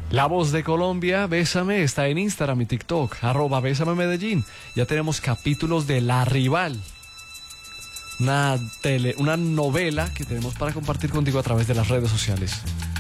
La Voz de Colombia, Bésame, está en Instagram y TikTok, @Bésame Medellín. Ya tenemos capítulos de La Rival, una novela que tenemos para compartir contigo a través de las redes sociales.